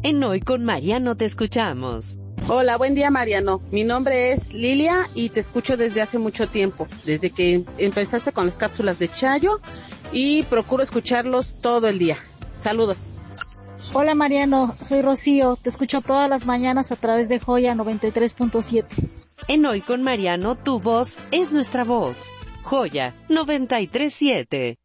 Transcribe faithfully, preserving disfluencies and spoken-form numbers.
En Hoy con Mariano te escuchamos. Hola, buen día Mariano. Mi nombre es Lilia y te escucho desde hace mucho tiempo, desde que empezaste con las cápsulas de Chayo y procuro escucharlos todo el día. Saludos. Hola Mariano, soy Rocío, te escucho todas las mañanas a través de Joya noventa y tres punto siete. En Hoy con Mariano, tu voz es nuestra voz. Joya noventa y tres punto siete.